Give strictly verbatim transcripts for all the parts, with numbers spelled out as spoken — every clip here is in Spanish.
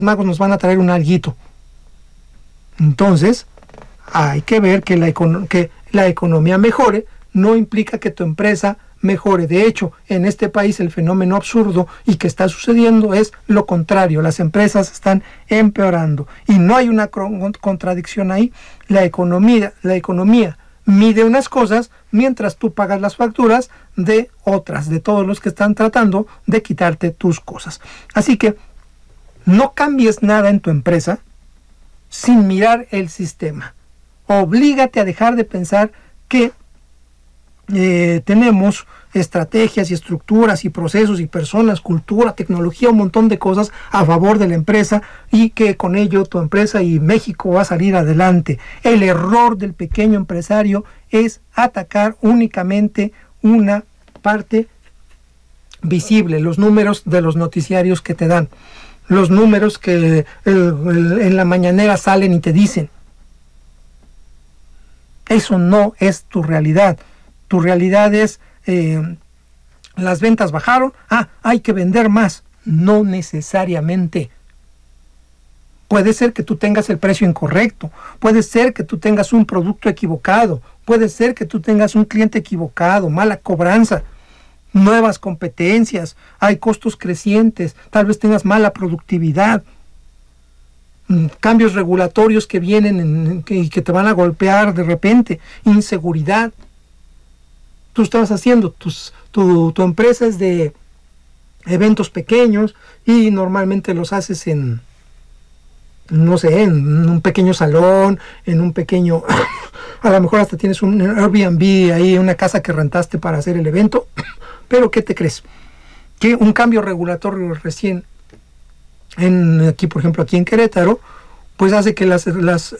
Magos nos van a traer un alguito. Entonces, hay que ver que la, econo- que la economía mejore, no implica que tu empresa mejore. De hecho, en este país el fenómeno absurdo y que está sucediendo es lo contrario. Las empresas están empeorando y no hay una cron- contradicción ahí. La economía, la economía mide unas cosas mientras tú pagas las facturas de otras, de todos los que están tratando de quitarte tus cosas. Así que no cambies nada en tu empresa sin mirar el sistema. Oblígate a dejar de pensar que eh, tenemos estrategias y estructuras y procesos y personas, cultura, tecnología, un montón de cosas a favor de la empresa y que con ello tu empresa y México va a salir adelante. El error del pequeño empresario es atacar únicamente una parte visible, los números de los noticiarios que te dan, los números que el, el, en la mañanera salen y te dicen. Eso no es tu realidad. Tu realidad es eh, las ventas bajaron, ah, hay que vender más. No necesariamente. Puede ser que tú tengas el precio incorrecto, puede ser que tú tengas un producto equivocado, puede ser que tú tengas un cliente equivocado, mala cobranza, nuevas competencias, hay costos crecientes, tal vez tengas mala productividad, cambios regulatorios que vienen en, que, que te van a golpear de repente, inseguridad. Tú estás haciendo, tus, tu, tu empresa es de eventos pequeños y normalmente los haces en, no sé, en un pequeño salón, en un pequeño, a lo mejor hasta tienes un Airbnb ahí, una casa que rentaste para hacer el evento, pero ¿qué te crees? Que un cambio regulatorio recién, en, aquí por ejemplo aquí en Querétaro, pues hace que las, las,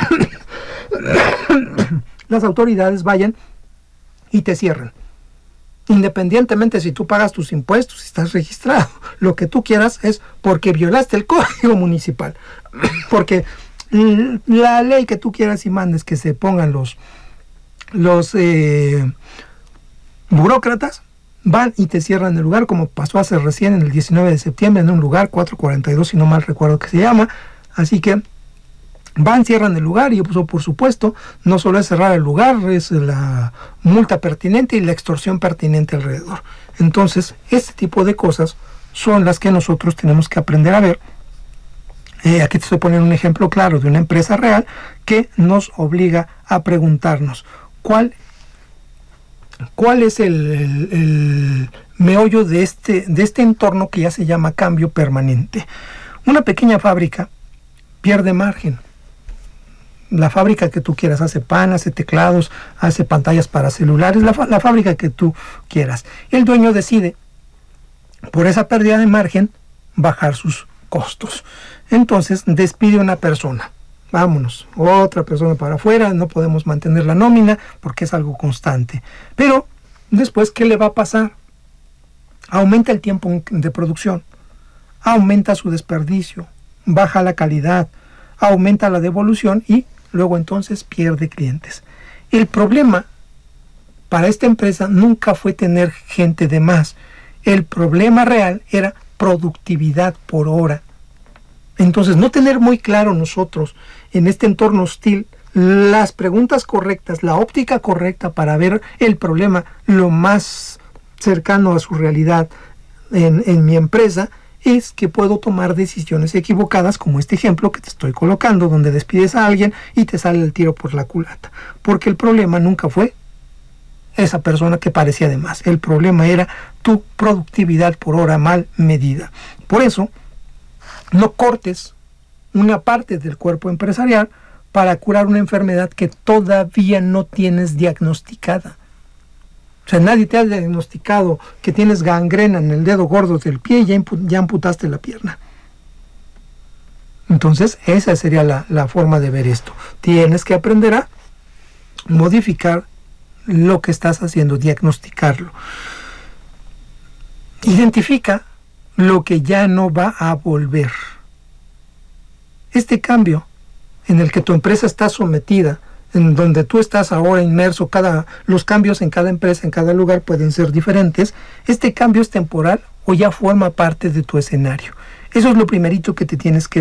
las autoridades vayan y te cierran. Independientemente si tú pagas tus impuestos, si estás registrado, lo que tú quieras es porque violaste el código municipal, porque la ley que tú quieras y mandes que se pongan los, los eh, burócratas, van y te cierran el lugar, como pasó hace recién en el diecinueve de septiembre en un lugar, cuatrocientos cuarenta y dos, si no mal recuerdo que se llama. Así que van, cierran el lugar y pues, por supuesto no solo es cerrar el lugar, es la multa pertinente y la extorsión pertinente alrededor. Entonces este tipo de cosas son las que nosotros tenemos que aprender a ver. Eh, aquí te estoy poniendo un ejemplo claro de una empresa real que nos obliga a preguntarnos cuál cuál es el, el, el meollo de este, de este entorno que ya se llama cambio permanente. Una pequeña fábrica pierde margen. La fábrica que tú quieras, hace pan, hace teclados, hace pantallas para celulares, la, la fábrica que tú quieras. El dueño decide, por esa pérdida de margen, bajar sus costos. Entonces despide a una persona. Vámonos, otra persona para afuera, no podemos mantener la nómina porque es algo constante. Pero después, ¿qué le va a pasar? Aumenta el tiempo de producción, aumenta su desperdicio, baja la calidad, aumenta la devolución y luego entonces pierde clientes. El problema para esta empresa nunca fue tener gente de más. El problema real era productividad por hora. Entonces, no tener muy claro nosotros en este entorno hostil las preguntas correctas, la óptica correcta para ver el problema lo más cercano a su realidad en, en mi empresa, es que puedo tomar decisiones equivocadas, como este ejemplo que te estoy colocando, donde despides a alguien y te sale el tiro por la culata. Porque el problema nunca fue esa persona que parecía de más. El problema era tu productividad por hora mal medida. Por eso, no cortes una parte del cuerpo empresarial para curar una enfermedad que todavía no tienes diagnosticada. O sea, nadie te ha diagnosticado que tienes gangrena en el dedo gordo del pie y ya, impu- ya amputaste la pierna. Entonces, esa sería la, la forma de ver esto. Tienes que aprender a modificar lo que estás haciendo, diagnosticarlo. Identifica lo que ya no va a volver. Este cambio en el que tu empresa está sometida, en donde tú estás ahora inmerso, cada, los cambios en cada empresa, en cada lugar pueden ser diferentes, este cambio es temporal o ya forma parte de tu escenario. Eso es lo primerito que te tienes que